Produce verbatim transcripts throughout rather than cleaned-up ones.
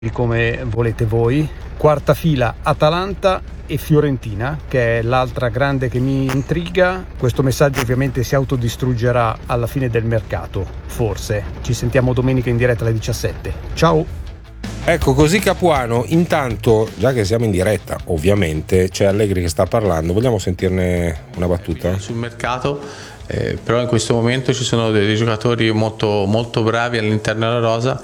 come volete voi. Quarta fila Atalanta e Fiorentina, che è l'altra grande che mi intriga. Questo messaggio ovviamente si autodistruggerà alla fine del mercato, forse. Ci sentiamo domenica in diretta alle diciassette. Ciao! Ecco, così Capuano, intanto, già che siamo in diretta, ovviamente c'è Allegri che sta parlando, vogliamo sentirne una battuta? Sul mercato, eh, però in questo momento ci sono dei giocatori molto, molto bravi all'interno della rosa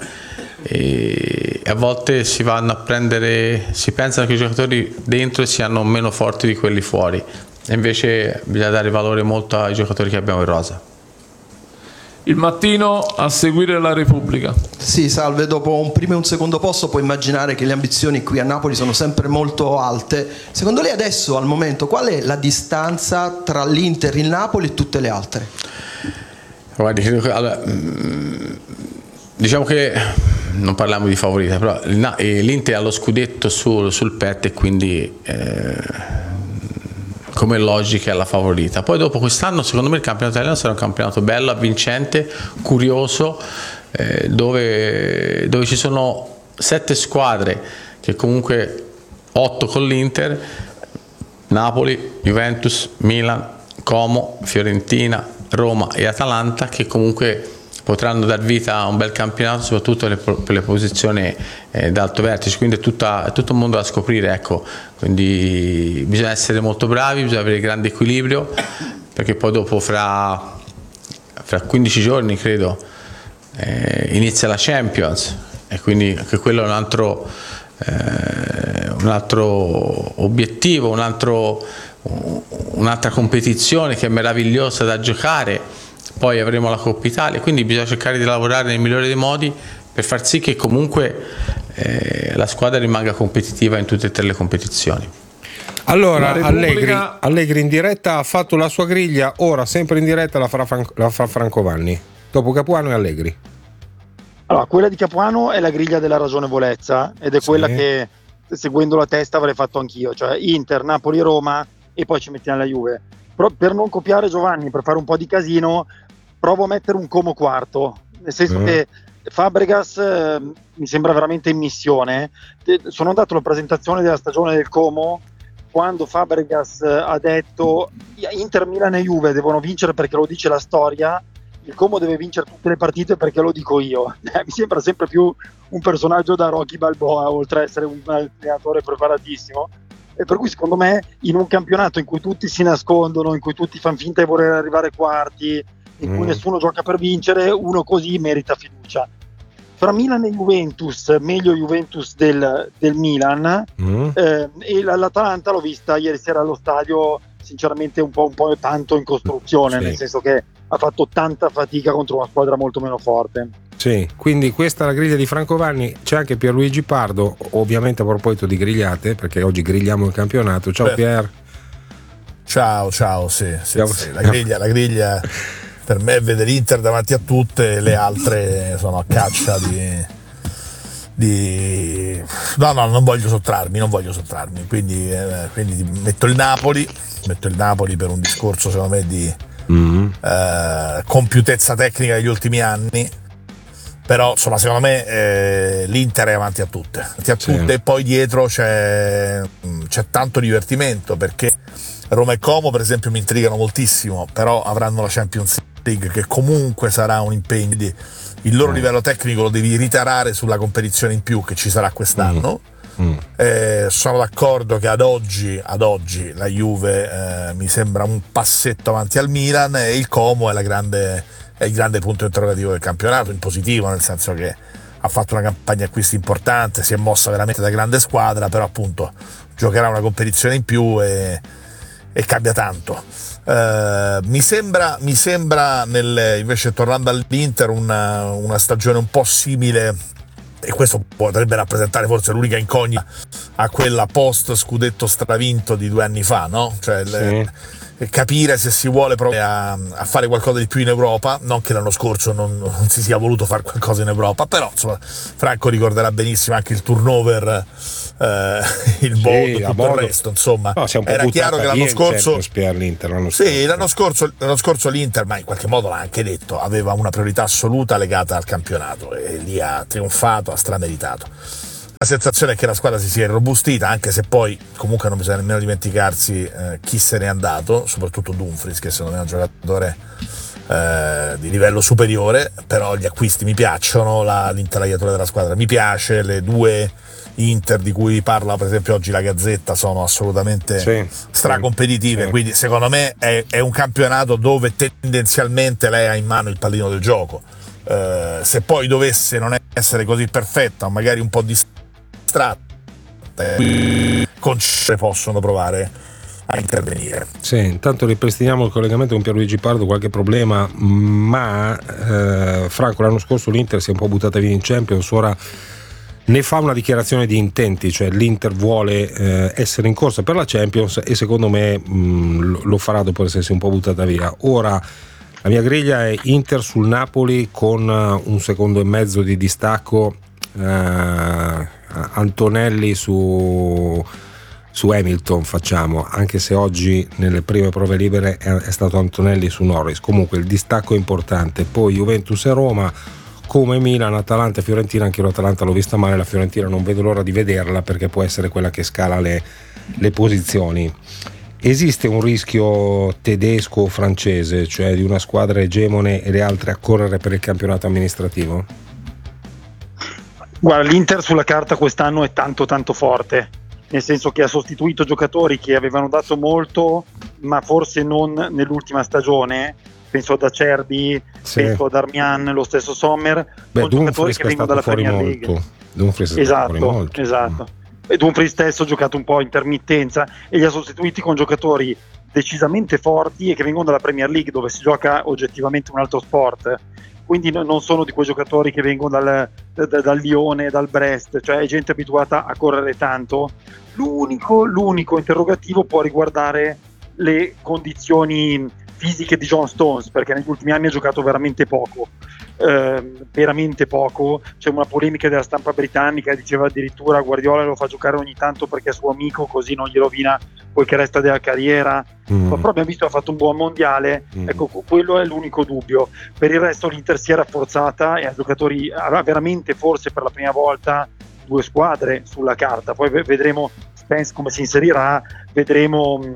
e a volte si vanno a prendere, si pensano che i giocatori dentro siano meno forti di quelli fuori, e invece bisogna dare valore molto ai giocatori che abbiamo in rosa. Il Mattino a seguire la Repubblica. Sì, salve, dopo un primo e un secondo posto puoi immaginare che le ambizioni qui a Napoli sono sempre molto alte. Secondo lei adesso, al momento, qual è la distanza tra l'Inter, il Napoli e tutte le altre? Guardi, allora, diciamo che non parliamo di favorita, però l'Inter ha lo scudetto sul, sul petto e quindi eh, come logica è la favorita. Poi dopo quest'anno secondo me il campionato italiano sarà un campionato bello, avvincente, curioso, eh, dove, dove ci sono sette squadre, che comunque otto con l'Inter, Napoli, Juventus, Milan, Como, Fiorentina, Roma e Atalanta, che comunque potranno dar vita a un bel campionato, soprattutto per le posizioni eh, d'alto vertice, quindi è, tutta, è tutto un mondo da scoprire, ecco. Quindi bisogna essere molto bravi, bisogna avere grande equilibrio, perché poi dopo fra, fra quindici giorni credo eh, inizia la Champions, e quindi anche quello è un altro, eh, un altro obiettivo, un altro, un'altra competizione che è meravigliosa da giocare. Poi avremo la Coppa Italia, quindi bisogna cercare di lavorare nel migliore dei modi per far sì che comunque eh, la squadra rimanga competitiva in tutte e tre le competizioni. Allora, Allegri, Allegri in diretta ha fatto la sua griglia, ora sempre in diretta la farà, Franco, la fa Franco Vanni, dopo Capuano e Allegri. Allora, quella di Capuano è la griglia della ragionevolezza ed è sì. Quella che, seguendo la testa, avrei fatto anch'io, cioè Inter, Napoli, Roma e poi ci mettiamo la Juve. Però per non copiare Giovanni, per fare un po' di casino, provo a mettere un Como quarto, nel senso mm. che Fabregas eh, mi sembra veramente in missione. Sono andato alla presentazione della stagione del Como quando Fabregas eh, ha detto Inter, Milan e Juve devono vincere perché lo dice la storia, il Como deve vincere tutte le partite perché lo dico io. Eh, mi sembra sempre più un personaggio da Rocky Balboa, oltre ad essere un allenatore preparatissimo. E per cui secondo me in un campionato in cui tutti si nascondono, in cui tutti fanno finta di voler arrivare quarti, in cui mm. nessuno gioca per vincere, uno così merita fiducia. Fra Milan e Juventus, meglio Juventus del, del Milan, mm. eh, e l'Atalanta l'ho vista ieri sera allo stadio, sinceramente un po', un po' tanto in costruzione, sì. Nel senso che ha fatto tanta fatica contro una squadra molto meno forte. Sì, quindi questa è la griglia di Franco Vanni. C'è anche Pierluigi Pardo, ovviamente a proposito di grigliate, perché oggi grigliamo il campionato. Ciao, beh, Pier. Ciao, ciao, sì, sì, sì. La griglia, la griglia per me vede l'Inter davanti a tutte, le altre sono a caccia di, di... no, no, non voglio sottrarmi, non voglio sottrarmi, quindi, eh, quindi metto il Napoli, metto il Napoli per un discorso secondo me di mm-hmm. eh, compiutezza tecnica degli ultimi anni. Però insomma secondo me eh, l'Inter è avanti a tutte, avanti a tutte sì. E poi dietro c'è, c'è tanto divertimento, perché Roma e Como per esempio mi intrigano moltissimo, però avranno la Champions League che comunque sarà un impegno, il loro mm. livello tecnico lo devi ritarare sulla competizione in più che ci sarà quest'anno. Mm. Mm. Eh, sono d'accordo che ad oggi, ad oggi la Juve eh, mi sembra un passetto avanti al Milan, e il Como è la grande... è il grande punto interrogativo del campionato, in positivo, nel senso che ha fatto una campagna acquisti importante, si è mossa veramente da grande squadra, però appunto giocherà una competizione in più e, e cambia tanto. Uh, mi sembra, mi sembra nel, invece tornando all'Inter una, una stagione un po' simile, e questo potrebbe rappresentare forse l'unica incognita, a quella post scudetto stravinto di due anni fa, no? Cioè sì. le, capire se si vuole provare a, a fare qualcosa di più in Europa, non che l'anno scorso non, non si sia voluto fare qualcosa in Europa, però insomma Franco ricorderà benissimo anche il turnover, eh, il sì, bodo, tutto bodo. il resto, insomma no, era chiaro che l'anno scorso l'Inter, l'anno sì, l'anno scorso l'anno scorso l'Inter, ma in qualche modo l'ha anche detto, aveva una priorità assoluta legata al campionato e lì ha trionfato, ha strameritato. sensazione è che la squadra si sia irrobustita, anche se poi comunque non bisogna nemmeno dimenticarsi eh, chi se n'è andato, soprattutto Dumfries, che secondo me è un giocatore eh, di livello superiore, però gli acquisti mi piacciono, la, l'intelaiatura della squadra mi piace, le due Inter di cui parla per esempio oggi la Gazzetta sono assolutamente sì, stracompetitive, sì. Quindi secondo me è, è un campionato dove tendenzialmente lei ha in mano il pallino del gioco. Uh, se poi dovesse non essere così perfetta, magari un po' distratta, con possono provare a intervenire. Sì, intanto ripristiniamo il collegamento con Pierluigi Pardo, qualche problema, ma eh, Franco, l'anno scorso l'Inter si è un po' buttata via in Champions, ora ne fa una dichiarazione di intenti, cioè l'Inter vuole eh, essere in corsa per la Champions e secondo me mh, lo farà dopo essersi un po' buttata via. Ora la mia griglia è Inter sul Napoli con un secondo e mezzo di distacco, eh, Antonelli su, su Hamilton facciamo, anche se oggi nelle prime prove libere è, è stato Antonelli su Norris, comunque il distacco è importante. Poi Juventus e Roma, come Milan, Atalanta e Fiorentina, anche l'Atalanta l'ho vista male, la Fiorentina non vedo l'ora di vederla perché può essere quella che scala le, le posizioni. Esiste un rischio tedesco o francese, cioè di una squadra egemone e le altre a correre per il campionato amministrativo? Guarda, l'Inter sulla carta quest'anno è tanto tanto forte, nel senso che ha sostituito giocatori che avevano dato molto, ma forse non nell'ultima stagione. Penso ad Acerbi, sì. penso ad Darmian, lo stesso Sommer. Beh, Dumfries che vengono dalla Premier League. Dumfries è esatto, fuori molto. Esatto. E Dumfries stesso ha giocato un po' a intermittenza e li ha sostituiti con giocatori decisamente forti e che vengono dalla Premier League, dove si gioca oggettivamente un altro sport. Quindi no, non sono di quei giocatori che vengono dal, da, dal Lione, dal Brest, cioè è gente abituata a correre tanto. L'unico, l'unico interrogativo può riguardare le condizioni fisiche di John Stones, perché negli ultimi anni ha giocato veramente poco, eh, veramente poco. C'è una polemica della stampa britannica, diceva addirittura Guardiola lo fa giocare ogni tanto perché è suo amico, così non gli rovina quel che resta della carriera. Mm. Però abbiamo visto che ha fatto un buon mondiale, mm. ecco, quello è l'unico dubbio. Per il resto l'Inter si è rafforzata e ha giocatori, ha veramente forse per la prima volta due squadre sulla carta, poi vedremo Spence come si inserirà, vedremo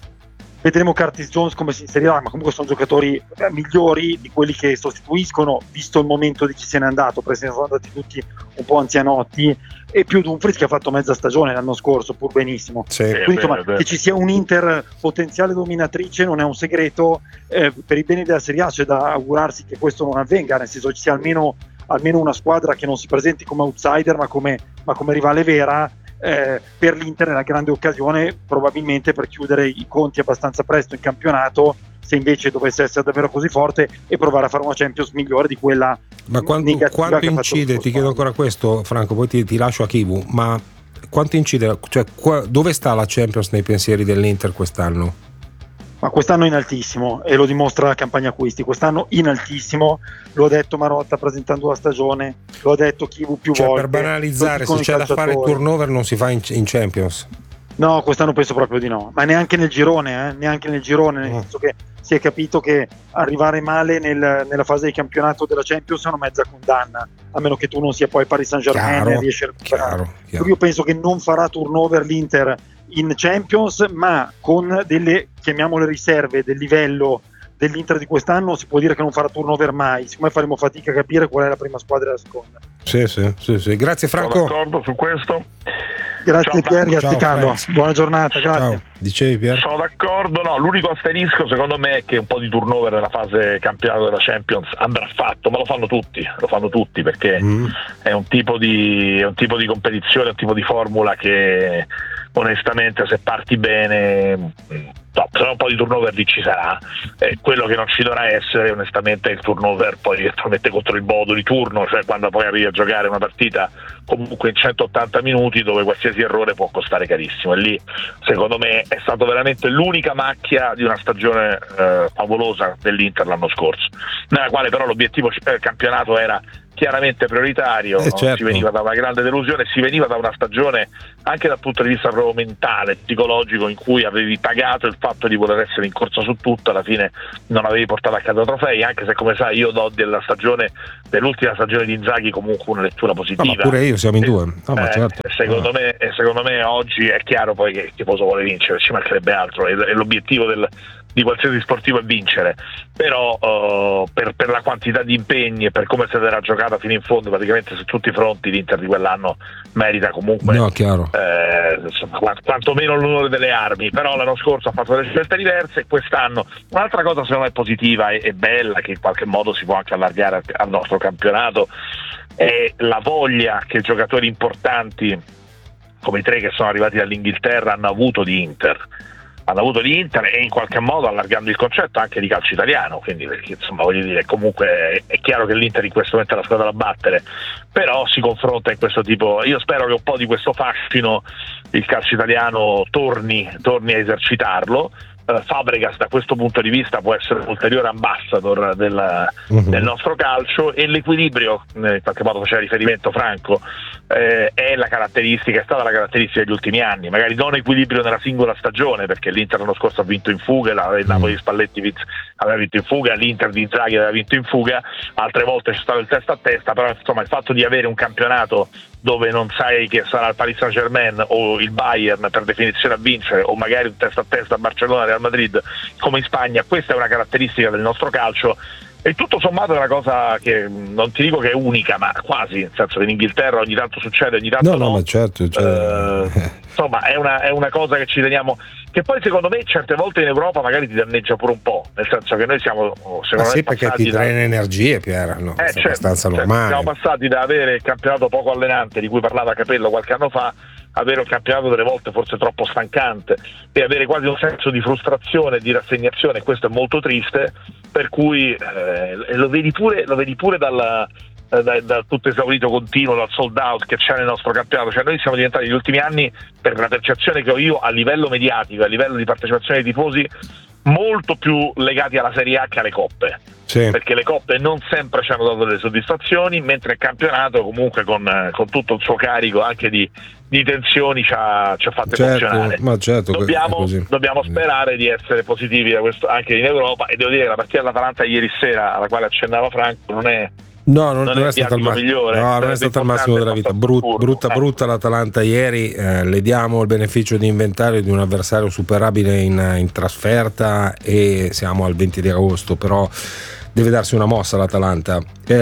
Vedremo Curtis Jones come si inserirà, ma comunque sono giocatori eh, migliori di quelli che sostituiscono, visto il momento di chi se n'è andato, perché sono andati tutti un po' anzianotti, e più Dumfries che ha fatto mezza stagione l'anno scorso, pur benissimo. Sì, quindi insomma, bene, bene. Che ci sia un Inter potenziale dominatrice non è un segreto, eh, per il bene della Serie A c'è da augurarsi che questo non avvenga, nel senso ci sia almeno, almeno una squadra che non si presenti come outsider ma come, ma come rivale vera. Eh, per l'Inter è una grande occasione probabilmente per chiudere i conti abbastanza presto in campionato, se invece dovesse essere davvero così forte, e provare a fare una Champions migliore di quella. Ma quanto, quanto incide, ti chiedo ancora questo Franco, poi ti, ti lascio a Kivu, ma quanto incide, cioè qua, dove sta la Champions nei pensieri dell'Inter quest'anno? Ma quest'anno in altissimo, e lo dimostra la campagna acquisti, quest'anno in altissimo, lo ha detto Marotta presentando la stagione, lo ha detto Kivu più cioè, volte. Per banalizzare, se c'è da fare il turnover non si fa in, in Champions. No, quest'anno penso proprio di no, ma neanche nel girone, eh? neanche nel girone, nel oh. senso che si è capito che arrivare male nel, nella fase di campionato della Champions è una mezza condanna, a meno che tu non sia poi Paris Saint-Germain e riesci a recuperare. Chiaro, chiaro. Io penso che non farà turnover l'Inter in Champions, ma con delle, chiamiamole riserve, del livello dell'Inter di quest'anno si può dire che non farà turnover mai, siccome faremo fatica a capire qual è la prima squadra e la seconda. Sì, sì, sì, sì. Grazie Franco. Sono d'accordo su questo. Grazie Ciao, Pier, grazie ciao, Carlo, Frank. buona giornata, grazie. Ciao. Dicevi Pier? Sono d'accordo, no, l'unico asterisco secondo me è che un po' di turnover nella fase campionato della Champions andrà fatto, ma lo fanno tutti, lo fanno tutti perché mm. è un tipo di è un tipo di competizione, un tipo di formula che onestamente se parti bene, no, se no un po' di turnover lì ci sarà. Eh, quello che non ci dovrà essere onestamente è il turnover poi direttamente contro il modo di turno, cioè quando poi arrivi a giocare una partita comunque in centottanta minuti dove qualsiasi errore può costare carissimo, e lì secondo me è stato veramente l'unica macchia di una stagione eh, favolosa dell'Inter l'anno scorso, nella quale però l'obiettivo del campionato era chiaramente prioritario, eh, certo. Si veniva da una grande delusione, si veniva da una stagione anche dal punto di vista proprio mentale, psicologico, in cui avevi pagato il fatto di voler essere in corsa su tutto, alla fine non avevi portato a casa trofei, anche se come sai io do della stagione, dell'ultima stagione di Inzaghi comunque una lettura positiva. No, ma pure io, siamo in due. No, ma eh, certo. secondo, no. me, secondo me oggi è chiaro poi che il tifoso vuole vincere, ci mancherebbe altro, è, è l'obiettivo del di qualsiasi sportivo è vincere, però uh, per, per la quantità di impegni e per come si era giocata fino in fondo praticamente su tutti i fronti, l'Inter di quell'anno merita comunque no, chiaro. Eh, insomma, quantomeno l'onore delle armi. Però l'anno scorso ha fatto delle scelte diverse e quest'anno un'altra cosa secondo me positiva e, e bella, che in qualche modo si può anche allargare al, al nostro campionato, è la voglia che giocatori importanti come i tre che sono arrivati dall'Inghilterra hanno avuto di Inter hanno avuto di Inter e in qualche modo allargando il concetto anche di calcio italiano, quindi perché insomma voglio dire comunque è chiaro che l'Inter in questo momento è la squadra da battere, però si confronta in questo tipo, io spero che un po' di questo fascino il calcio italiano torni, torni a esercitarlo. Uh, Fabregas da questo punto di vista può essere un ulteriore ambassador del, uh-huh. del nostro calcio, e l'equilibrio, in qualche modo faceva riferimento Franco, eh, è la caratteristica, è stata la caratteristica degli ultimi anni, magari non equilibrio nella singola stagione, perché l'Inter l'anno scorso ha vinto in fuga, il Napoli di Spalletti aveva vinto in fuga, l'Inter di Inzaghi aveva vinto in fuga, altre volte c'è stato il testa a testa, però insomma il fatto di avere un campionato dove non sai che sarà il Paris Saint-Germain o il Bayern per definizione a vincere, o magari un testa a testa a Barcellona, Real Madrid come in Spagna, questa è una caratteristica del nostro calcio, e tutto sommato è una cosa che non ti dico che è unica, ma quasi, nel senso che in Inghilterra ogni tanto succede, ogni tanto no, no, no ma certo, cioè... eh, insomma è una, è una cosa che ci teniamo, che poi secondo me certe volte in Europa magari ti danneggia pure un po', nel senso che noi siamo secondo ma sì, me perché ti da... drena energie, Piera, no? eh, è certo, abbastanza certo. normale. Siamo passati da avere il campionato poco allenante di cui parlava Capello qualche anno fa, avere un campionato delle volte forse troppo stancante e avere quasi un senso di frustrazione e di rassegnazione, questo è molto triste, per cui eh, lo vedi pure lo vedi pure dal, da, da tutto esaurito continuo, dal sold out che c'è nel nostro campionato, cioè noi siamo diventati negli ultimi anni, per la percezione che ho io a livello mediatico, a livello di partecipazione dei tifosi, molto più legati alla Serie A che alle coppe, sì. Perché le coppe non sempre ci hanno dato delle soddisfazioni, mentre il campionato comunque con, con tutto il suo carico anche di, di tensioni ci ha, ci ha fatto certo, emozionare. Ma certo, dobbiamo, dobbiamo sperare di essere positivi da questo, anche in Europa, e devo dire che la partita dell'Atalanta ieri sera alla quale accennava Franco non è No, non, non, non è, è stata il ma- migliore, no, non è stato il massimo della vita. Brut, brutta, brutta l'Atalanta ieri. Eh, le diamo il beneficio di inventario di un avversario superabile in, in trasferta, e siamo al venti di agosto, però deve darsi una mossa l'Atalanta. Eh,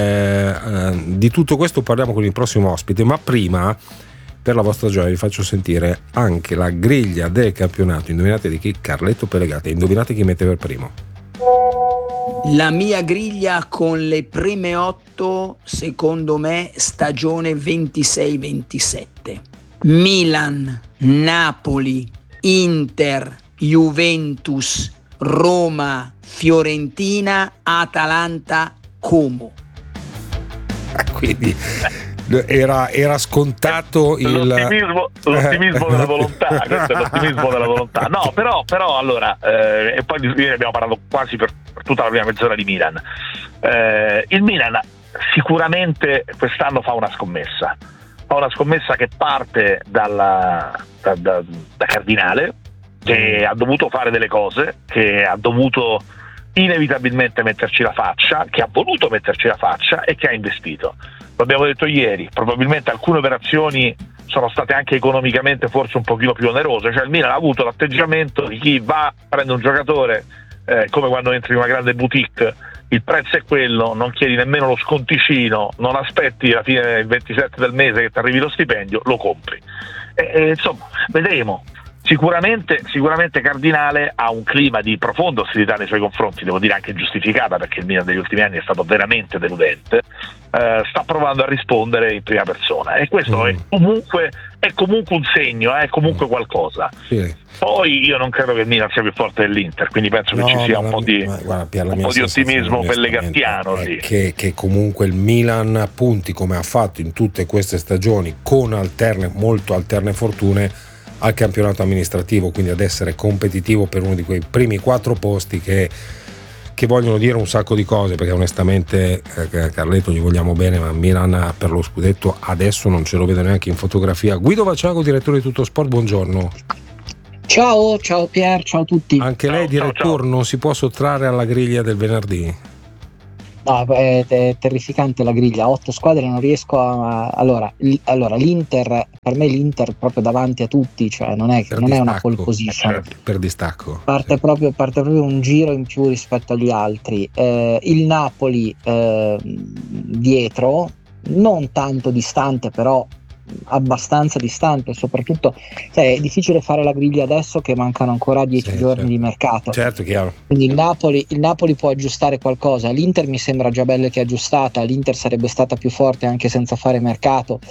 eh, di tutto questo parliamo con il prossimo ospite, ma prima, per la vostra gioia, vi faccio sentire anche la griglia del campionato. Indovinate di chi? Carletto Pellegate. Indovinate chi mette per primo. La mia griglia con le prime otto, secondo me, stagione ventisei ventisette. Milan, Napoli, Inter, Juventus, Roma, Fiorentina, Atalanta, Como. Quindi era, era scontato il... l'ottimismo, l'ottimismo della volontà, questo è l'ottimismo della volontà. No, però, però allora, eh, e poi ieri abbiamo parlato quasi per, per tutta la prima mezz'ora di Milan. Eh, il Milan sicuramente quest'anno fa una scommessa, fa una scommessa che parte dalla, da, da, da Cardinale, che ha dovuto fare delle cose, che ha dovuto inevitabilmente metterci la faccia, che ha voluto metterci la faccia e che ha investito. Lo abbiamo detto ieri, probabilmente alcune operazioni sono state anche economicamente forse un pochino più onerose, cioè il Milan ha avuto l'atteggiamento di chi va, prende un giocatore, eh, come quando entri in una grande boutique, il prezzo è quello, non chiedi nemmeno lo sconticino, non aspetti la fine del ventisette del mese che ti arrivi lo stipendio, lo compri. E, e, insomma, vedremo. Sicuramente, sicuramente Cardinale ha un clima di profonda ostilità nei suoi confronti, devo dire anche giustificata, perché il Milan degli ultimi anni è stato veramente deludente. Eh, sta provando a rispondere in prima persona, e questo mm. è comunque è comunque un segno, è comunque qualcosa. Sì. Poi io non credo che il Milan sia più forte dell'Inter, quindi penso no, che ci sia un po' di, guarda, Pier, un po' di ottimismo pellegattiano. Sì. Che, che comunque il Milan punti, come ha fatto in tutte queste stagioni, con alterne, molto alterne fortune, al campionato amministrativo, quindi ad essere competitivo per uno di quei primi quattro posti che, che vogliono dire un sacco di cose, perché onestamente eh, Carletto gli vogliamo bene, ma Milan per lo scudetto adesso non ce lo vedo neanche in fotografia. Guido Vacciago, direttore di Tutto Sport, buongiorno. Ciao, ciao Pier, ciao a tutti. Anche ciao, lei direttore non si può sottrarre alla griglia del venerdì? No, è, è terrificante la griglia, otto squadre non riesco a... Allora, l- allora l'Inter, per me l'Inter proprio davanti a tutti, cioè non è, non è una pole position. Per, per distacco. Parte, sì. proprio, parte proprio un giro in più rispetto agli altri. Eh, il Napoli eh, dietro, non tanto distante, però abbastanza distante, soprattutto cioè, è difficile fare la griglia adesso che mancano ancora dieci sì, giorni certo. di mercato, certo, chiaro. Quindi il Napoli, il Napoli può aggiustare qualcosa, l'Inter mi sembra già bella che è aggiustata, l'Inter sarebbe stata più forte anche senza fare mercato,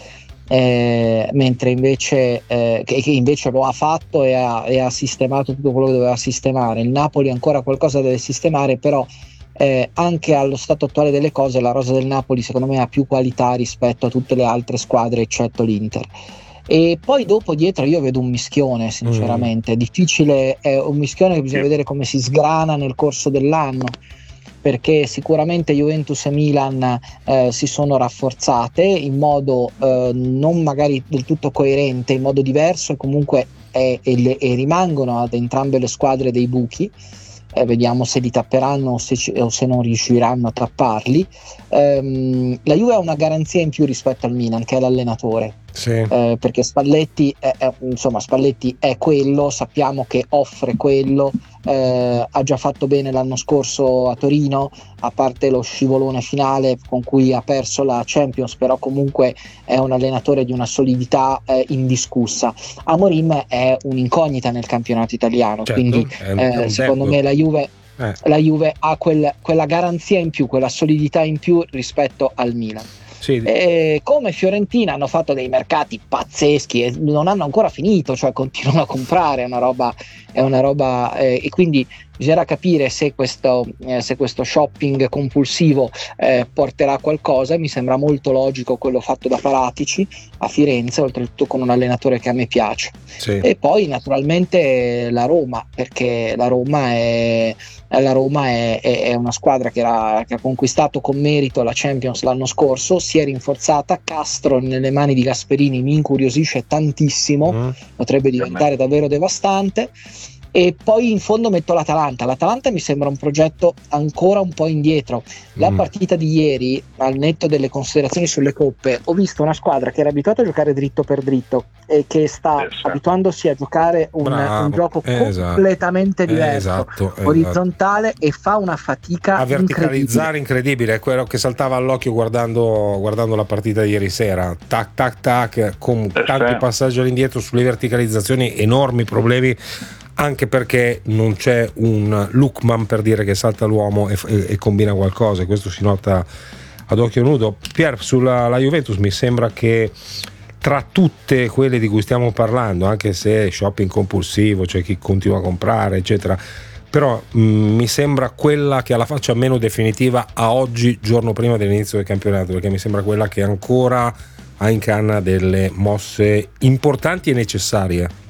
eh, mentre invece eh, che, che invece lo ha fatto e ha, e ha sistemato tutto quello che doveva sistemare. Il Napoli ancora qualcosa deve sistemare, però Eh, anche allo stato attuale delle cose la rosa del Napoli secondo me ha più qualità rispetto a tutte le altre squadre eccetto l'Inter. E poi dopo dietro io vedo un mischione sinceramente, mm. difficile, è un mischione che bisogna vedere come si sgrana nel corso dell'anno, perché sicuramente Juventus e Milan eh, si sono rafforzate in modo eh, non magari del tutto coerente, in modo diverso, e comunque è, e, le, e rimangono ad entrambe le squadre dei buchi. Eh, vediamo se li tapperanno o se, o se non riusciranno a tapparli. ehm, la Juve ha una garanzia in più rispetto al Milan, che è l'allenatore, sì. eh, perché Spalletti è, è, insomma Spalletti è quello, sappiamo che offre quello, eh, ha già fatto bene l'anno scorso a Torino, a parte lo scivolone finale con cui ha perso la Champions, però comunque è un allenatore di una solidità eh, indiscussa. Amorim è un'incognita nel campionato italiano, certo, quindi eh, secondo me la Juve eh. la Juve ha quel, quella garanzia in più, quella solidità in più rispetto al Milan. Sì. E come Fiorentina hanno fatto dei mercati pazzeschi e non hanno ancora finito, cioè continuano a comprare, è una roba, è una roba eh, e quindi bisognerà capire se questo, eh, se questo shopping compulsivo eh, porterà a qualcosa. Mi sembra molto logico quello fatto da Paratici a Firenze, oltretutto con un allenatore che a me piace. Sì. E poi naturalmente la Roma, perché la Roma è, la Roma è, è, è una squadra che, era, che ha conquistato con merito la Champions l'anno scorso, si è rinforzata. Castro nelle mani di Gasperini mi incuriosisce tantissimo, mm. potrebbe diventare davvero devastante. E poi in fondo metto l'Atalanta. L'Atalanta mi sembra un progetto ancora un po' indietro. La mm. partita di ieri, al netto delle considerazioni sulle coppe, ho visto una squadra che era abituata a giocare dritto per dritto e che sta esatto. abituandosi a giocare un, un gioco esatto. completamente diverso, esatto, orizzontale, esatto. e fa una fatica a verticalizzare incredibile. incredibile. È quello che saltava all'occhio guardando, guardando la partita di ieri sera. Tac tac tac, con esatto. tanti passaggi all'indietro sulle verticalizzazioni, enormi problemi, anche perché non c'è un Lookman per dire che salta l'uomo e, e, e combina qualcosa, e questo si nota ad occhio nudo. Pier, sulla la Juventus mi sembra che tra tutte quelle di cui stiamo parlando, anche se shopping compulsivo, c'è cioè chi continua a comprare eccetera, però mh, mi sembra quella che ha la faccia meno definitiva a oggi, giorno prima dell'inizio del campionato, perché mi sembra quella che ancora ha in canna delle mosse importanti e necessarie.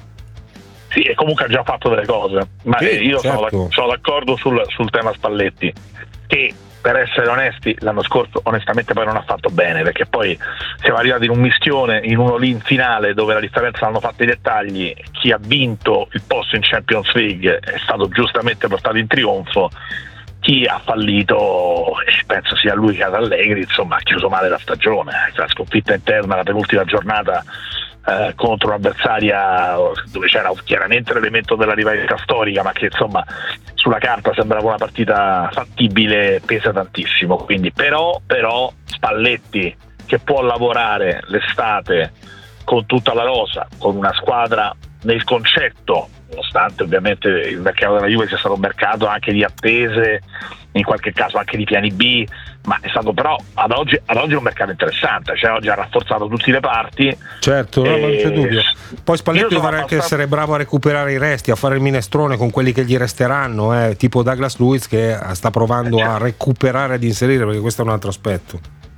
Sì, e comunque ha già fatto delle cose, ma sì, io certo. sono, sono d'accordo sul, sul tema Spalletti, che per essere onesti l'anno scorso onestamente poi non ha fatto bene, perché poi siamo arrivati in un mischione, in un all-in finale dove la differenza l'hanno fatta i dettagli. Chi ha vinto il posto in Champions League è stato giustamente portato in trionfo, chi ha fallito, e penso sia lui che ad Allegri, insomma ha chiuso male la stagione, la sconfitta interna la penultima giornata Eh, contro un'avversaria dove c'era chiaramente l'elemento della rivalità storica, ma che insomma sulla carta sembrava una partita fattibile, pesa tantissimo. Quindi però, però Spalletti, che può lavorare l'estate con tutta la rosa, con una squadra nel concetto, nonostante ovviamente il mercato della Juve sia stato un mercato anche di attese, in qualche caso anche di piani B, ma è stato però ad oggi, ad oggi è un mercato interessante, cioè oggi ha rafforzato tutti i reparti. Certo, no, non c'è dubbio. Poi Spalletti dovrà anche essere bravo a recuperare i resti, a fare il minestrone con quelli che gli resteranno, eh, tipo Douglas Luiz che sta provando eh, certo. a recuperare, ad inserire, perché questo è un altro aspetto.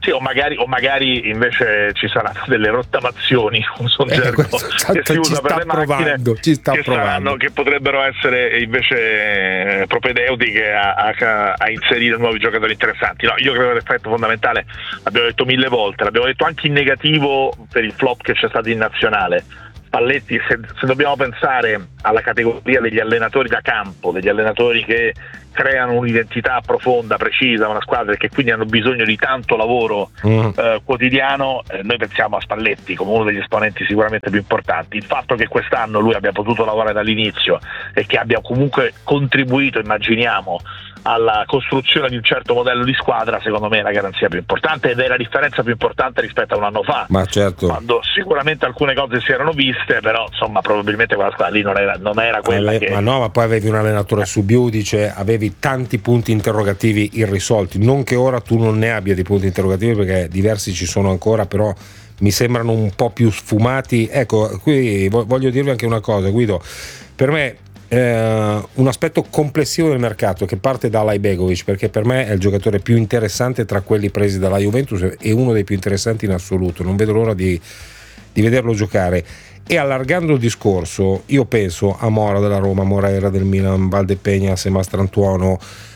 Sì, o magari, o magari invece ci saranno delle rottamazioni, un gergo eh, che si usa per le macchine ci sta che, provando. saranno, che potrebbero essere invece propedeutiche a, a, a inserire nuovi giocatori interessanti. No, io credo che l'effetto fondamentale, l'abbiamo detto mille volte, l'abbiamo detto anche in negativo per il flop che c'è stato in nazionale. Spalletti, se, se dobbiamo pensare alla categoria degli allenatori da campo, degli allenatori che creano un'identità profonda, precisa, una squadra, e che quindi hanno bisogno di tanto lavoro mm. eh, quotidiano, eh, noi pensiamo a Spalletti come uno degli esponenti sicuramente più importanti. Il fatto che quest'anno lui abbia potuto lavorare dall'inizio e che abbia comunque contribuito, immaginiamo, alla costruzione di un certo modello di squadra, secondo me è la garanzia più importante ed è la differenza più importante rispetto a un anno fa. Ma certo. Quando sicuramente alcune cose si erano viste, però insomma probabilmente quella squadra lì non era, non era quella ma che... Ma no, ma poi avevi un allenatore subiudice, avevi tanti punti interrogativi irrisolti, non che ora tu non ne abbia di punti interrogativi, perché diversi ci sono ancora, però mi sembrano un po' più sfumati. Ecco, qui voglio dirvi anche una cosa, Guido, per me Eh, un aspetto complessivo del mercato che parte da Alajbegovic, perché per me è il giocatore più interessante tra quelli presi dalla Juventus e uno dei più interessanti in assoluto, non vedo l'ora di, di vederlo giocare. E allargando il discorso, io penso a Mora della Roma, Moreira del Milan, Valdepeñas e Mastrantuono,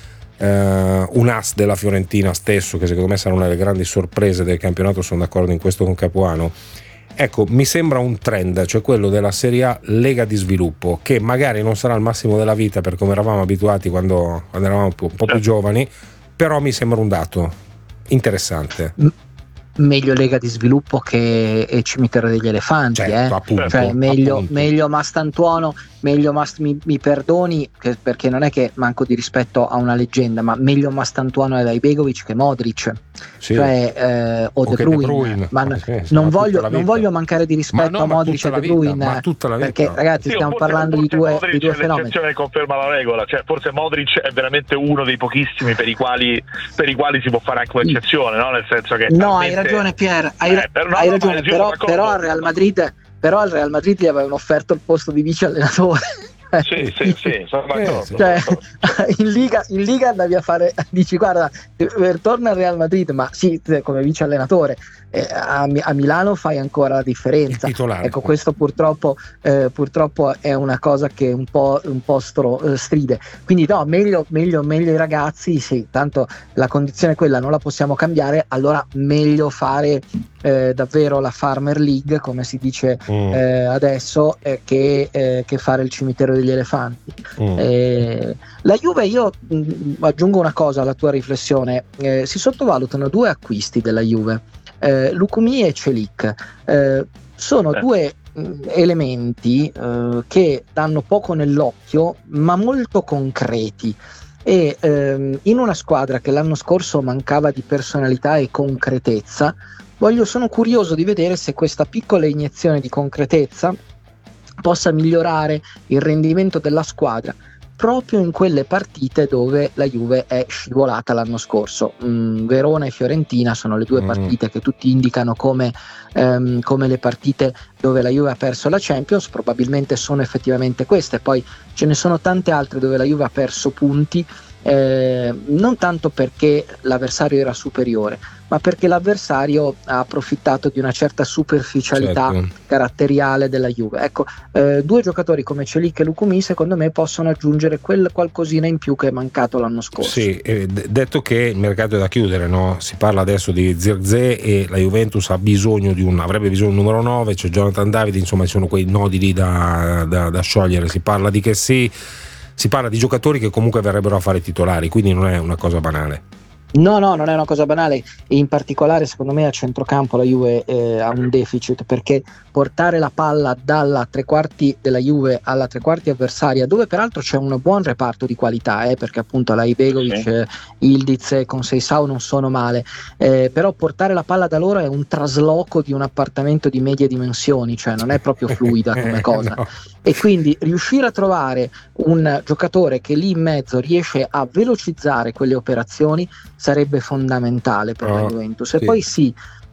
eh, un as della Fiorentina stesso, che secondo me sarà una delle grandi sorprese del campionato, sono d'accordo in questo con Capuano. Ecco, mi sembra un trend, cioè quello della Serie A Lega di Sviluppo, che magari non sarà il massimo della vita per come eravamo abituati quando, quando eravamo un po', un po' più giovani, però mi sembra un dato interessante. Meglio Lega di Sviluppo che Cimitero degli Elefanti, certo, eh? appunto, cioè meglio, appunto. meglio Mastantuono, meglio Mast- mi, mi perdoni che, perché non è che manco di rispetto a una leggenda, ma meglio Mastantuono e Alajbegovic che Modric, sì. cioè eh, o, o De Bruyne, Bruyne. Ma no, sì, non, voglio, non voglio mancare di rispetto no, a Modric e De Bruyne, perché ragazzi sì, stiamo forse, parlando forse di due, Modric di due è fenomeni. l'eccezione che conferma la regola, cioè forse Modric è veramente uno dei pochissimi per i quali, per i quali si può fare anche un'eccezione, no? Nel senso che no, talmente... hai ragione Pier, hai, eh, per, no, hai no, ragione, però, però al Real Madrid però al Real Madrid gli avevano offerto il posto di vice allenatore. Sì, sì, sì, sono d'accordo. Cioè, in, Liga, in Liga andavi a fare, dici guarda, torna al Real Madrid, ma sì, come vice allenatore, eh, a, a Milano fai ancora la differenza. Ecco, questo purtroppo, eh, purtroppo è una cosa che un po', un po' stro, eh, stride. Quindi no, meglio, meglio, meglio i ragazzi, sì, tanto la condizione è quella, non la possiamo cambiare, allora meglio fare eh, davvero la Farmer League, come si dice mm. eh, adesso, eh, che, eh, che fare il cimitero degli elefanti. Mm. Eh, la Juve, io mh, aggiungo una cosa alla tua riflessione, eh, si sottovalutano due acquisti della Juve, eh, Lukumi e Celik, eh, sono eh. due mh, elementi eh, che danno poco nell'occhio ma molto concreti, e ehm, in una squadra che l'anno scorso mancava di personalità e concretezza, voglio, sono curioso di vedere se questa piccola iniezione di concretezza possa migliorare il rendimento della squadra proprio in quelle partite dove la Juve è scivolata l'anno scorso. Mm, Verona e Fiorentina sono le due mm. partite che tutti indicano come, ehm, come le partite dove la Juve ha perso la Champions, probabilmente sono effettivamente queste, poi ce ne sono tante altre dove la Juve ha perso punti, eh, non tanto perché l'avversario era superiore, ma perché l'avversario ha approfittato di una certa superficialità certo. caratteriale della Juve. Ecco, eh, due giocatori come Celik e Lukumi secondo me possono aggiungere quel qualcosina in più che è mancato l'anno scorso. Sì, eh, detto che il mercato è da chiudere, no? Si parla adesso di Zirkzee e la Juventus ha bisogno di un, avrebbe bisogno di un numero nove, c'è Jonathan David, insomma ci sono quei nodi lì da, da, da sciogliere. Si parla di che sì, si parla di giocatori che comunque verrebbero a fare titolari, quindi non è una cosa banale. No, no, non è una cosa banale, e in particolare secondo me a centrocampo la Juve eh, ha un deficit, perché portare la palla dalla tre quarti della Juve alla tre quarti avversaria, dove peraltro c'è un buon reparto di qualità, eh, perché appunto Alajbegovic, sì. eh, Ildiz e Conceição non sono male, eh, però portare la palla da loro è un trasloco di un appartamento di medie dimensioni, cioè non è proprio fluida come cosa. No. E quindi riuscire a trovare un giocatore che lì in mezzo riesce a velocizzare quelle operazioni sarebbe fondamentale per oh, la Juventus. E sì. poi sì,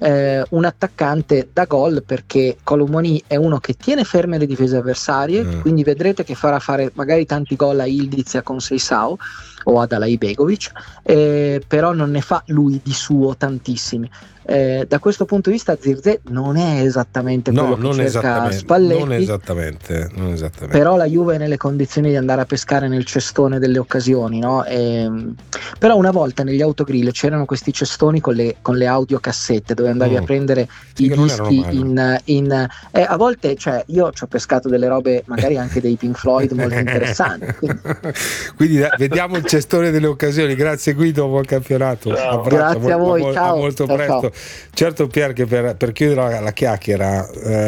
eh, un attaccante da gol, perché Kolo Muani è uno che tiene ferme le difese avversarie, mm. quindi vedrete che farà fare magari tanti gol a Ildiz e a Conceição o ad Alai Begovic, eh, però non ne fa lui di suo tantissimi. Eh, da questo punto di vista Zirkzee non è esattamente quello no, che non cerca esattamente, Spalletti, non esattamente, non esattamente. Però la Juve è nelle condizioni di andare a pescare nel cestone delle occasioni, no? E, però una volta negli autogrill c'erano questi cestoni con le, con le audiocassette dove andavi mm. a prendere sì, i dischi in, in eh, a volte, cioè, io ci ho pescato delle robe magari anche dei Pink Floyd molto interessanti, quindi. Quindi da, vediamo il cestone delle occasioni. Grazie Guido, buon campionato. Abbraccio, grazie a voi, a, ciao. A molto ciao, presto. Ciao. Certo Pier, che per, per chiudere la, la chiacchiera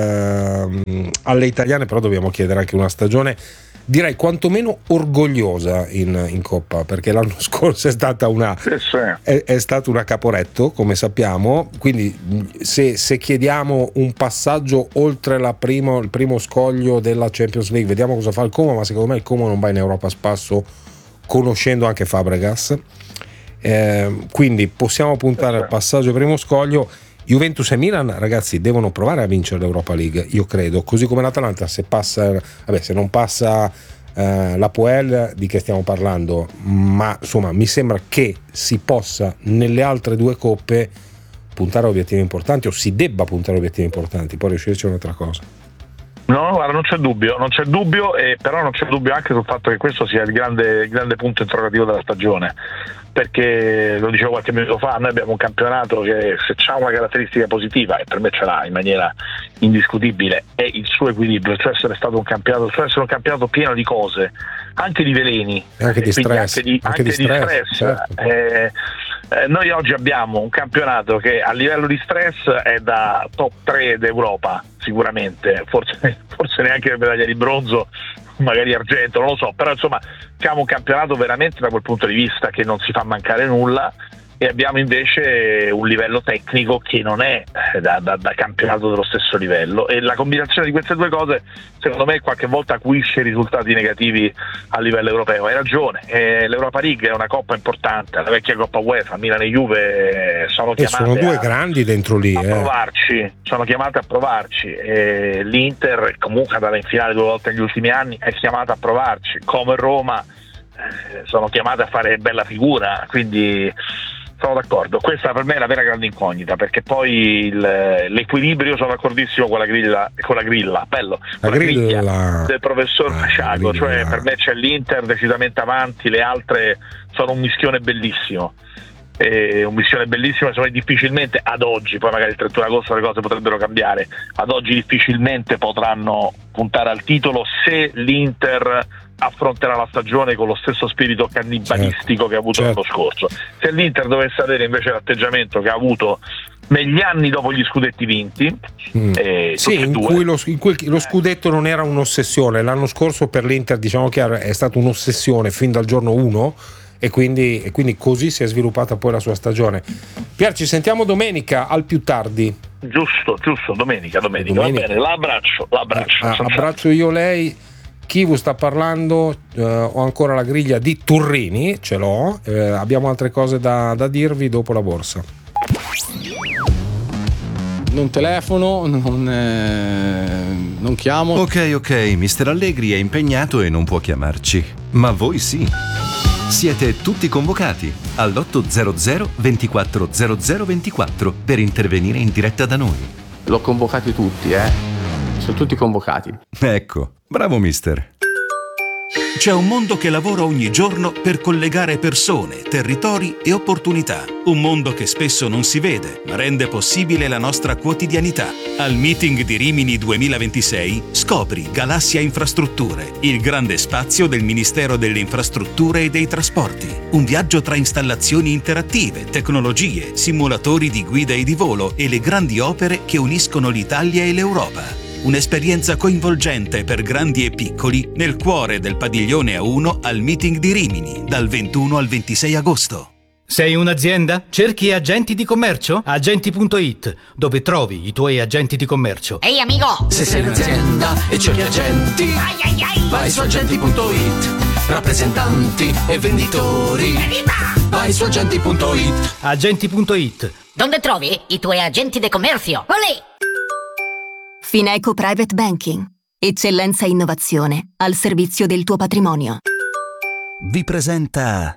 ehm, alle italiane però dobbiamo chiedere anche una stagione direi quantomeno orgogliosa in, in Coppa, perché l'anno scorso è stata una sì, sì. È, è stata una Caporetto, come sappiamo, quindi se, se chiediamo un passaggio oltre la primo, il primo scoglio della Champions League, vediamo cosa fa il Como, ma secondo me il Como non va in Europa a spasso, conoscendo anche Fabregas. Eh, quindi possiamo puntare al passaggio primo scoglio. Juventus e Milan, ragazzi, devono provare a vincere l'Europa League, io credo, così come l'Atalanta. Se passa, vabbè, se non passa eh, la Poel, di che stiamo parlando? Ma insomma, mi sembra che si possa nelle altre due coppe puntare a obiettivi importanti, o si debba puntare a obiettivi importanti, poi riuscirci è un'altra cosa. No, guarda, non c'è dubbio, non c'è dubbio, e però non c'è dubbio anche sul fatto che questo sia il grande, il grande punto interrogativo della stagione, perché lo dicevo qualche minuto fa, noi abbiamo un campionato che, se c'ha una caratteristica positiva, e per me ce l'ha in maniera indiscutibile, è il suo equilibrio, cioè essere stato un campionato, cioè essere un campionato pieno di cose, anche di veleni, anche di stress, anche di, anche anche di stress, di stress. Certo. Eh, eh, noi oggi abbiamo un campionato che a livello di stress è da top tre d'Europa sicuramente, forse, forse neanche la medaglia di bronzo, magari argento, non lo so, però insomma abbiamo un campionato veramente da quel punto di vista che non si fa mancare nulla, e abbiamo invece un livello tecnico che non è da, da, da campionato dello stesso livello, e la combinazione di queste due cose secondo me qualche volta acuisce risultati negativi a livello europeo. Hai ragione, eh, l'Europa League è una coppa importante, la vecchia Coppa UEFA, Milan e Juve sono e chiamate sono due a, grandi dentro lì, a eh. provarci, sono chiamate a provarci, e l'Inter comunque andata in finale due volte negli ultimi anni è chiamata a provarci, come Roma eh, sono chiamate a fare bella figura, quindi sono d'accordo. Questa per me è la vera grande incognita, perché poi il, l'equilibrio, sono d'accordissimo con la griglia, con la grilla, bello, la, la griglia, griglia del professor ah, Fasciago, cioè per me c'è l'Inter decisamente avanti, le altre sono un mischione bellissimo. È un missione bellissima, insomma, difficilmente ad oggi, poi magari il trentuno agosto le cose potrebbero cambiare, ad oggi difficilmente potranno puntare al titolo se l'Inter affronterà la stagione con lo stesso spirito cannibalistico certo, che ha avuto certo. l'anno scorso. Se l'Inter dovesse avere invece l'atteggiamento che ha avuto negli anni dopo gli scudetti vinti, mm. eh, sì, in due, cui, lo, in cui lo scudetto non era un'ossessione, l'anno scorso per l'Inter, diciamo che è stata un'ossessione fin dal giorno uno, e quindi, e quindi così si è sviluppata poi la sua stagione. Pier, ci sentiamo domenica al più tardi. Giusto, giusto, domenica, domenica, domenica. Va bene, l'abbraccio, l'abbraccio. Ah, abbraccio io lei. Kivu sta parlando, eh, ho ancora la griglia di Turrini, ce l'ho, eh, abbiamo altre cose da, da dirvi dopo la borsa. Non telefono, non, eh, non chiamo. Ok, ok, mister Allegri è impegnato e non può chiamarci, ma voi sì. Siete tutti convocati all'otto hundred ventiquattro zero zero ventiquattro per intervenire in diretta da noi. L'ho convocati tutti, eh. Sono tutti convocati. Ecco, bravo mister. C'è un mondo che lavora ogni giorno per collegare persone, territori e opportunità. Un mondo che spesso non si vede, ma rende possibile la nostra quotidianità. Al Meeting di Rimini duemilaventisei scopri Galassia Infrastrutture, il grande spazio del Ministero delle Infrastrutture e dei Trasporti. Un viaggio tra installazioni interattive, tecnologie, simulatori di guida e di volo e le grandi opere che uniscono l'Italia e l'Europa. Un'esperienza coinvolgente per grandi e piccoli nel cuore del padiglione A uno al Meeting di Rimini, dal ventuno al ventisei agosto. Sei un'azienda? Cerchi agenti di commercio? Agenti punto it, dove trovi i tuoi agenti di commercio. Ehi amico! Se sei un'azienda e cerchi agenti, ai ai ai. vai su agenti punto it. Rappresentanti e venditori, Evviva! vai su agenti punto it. Agenti punto it, Dove trovi i tuoi agenti di commercio? Olè! Fineco Private Banking. Eccellenza e innovazione al servizio del tuo patrimonio. Vi presenta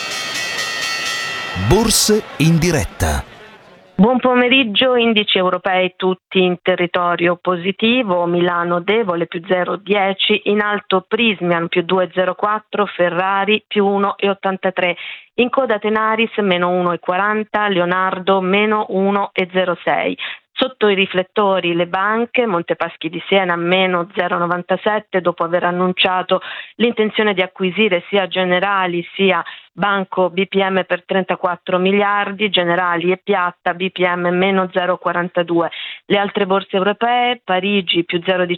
Borse in diretta. Buon pomeriggio, indici europei tutti in territorio positivo, Milano debole più zero virgola dieci, in alto Prismian più due virgola zero quattro, Ferrari più uno virgola ottantatré, in coda Tenaris meno uno virgola quaranta, Leonardo meno uno virgola zero sei. Sotto i riflettori le banche, Montepaschi di Siena meno zero virgola novantasette dopo aver annunciato l'intenzione di acquisire sia Generali sia Banco B P M per trentaquattro miliardi, Generali e Piatta B P M meno zero virgola quarantadue. Le altre borse europee, Parigi più zero virgola